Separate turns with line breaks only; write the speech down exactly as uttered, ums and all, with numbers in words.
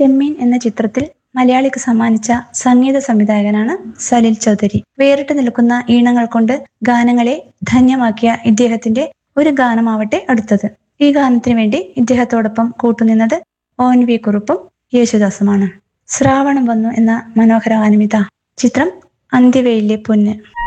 ചെമ്മീൻ എന്ന ചിത്രത്തിൽ മലയാളിക്ക് സമ്മാനിച്ച സംഗീത സംവിധായകനാണ് സലിൽ ചൗധരി. വേറിട്ട് നിൽക്കുന്ന ഈണങ്ങൾ കൊണ്ട് ഗാനങ്ങളെ ധന്യമാക്കിയ ഇദ്ദേഹത്തിന്റെ ഒരു ഗാനമാവട്ടെ അടുത്തത്. ഈ ഗാനത്തിന് വേണ്ടി ഇദ്ദേഹത്തോടൊപ്പം കൂട്ടുനിന്നത് ഒ എൻ വി കുറുപ്പും യേശുദാസുമാണ്. ശ്രാവണം വന്നു എന്ന മനോഹര ഗാനമിത. ചിത്രം അന്ത്യവെയിലെ പൊന്ന്.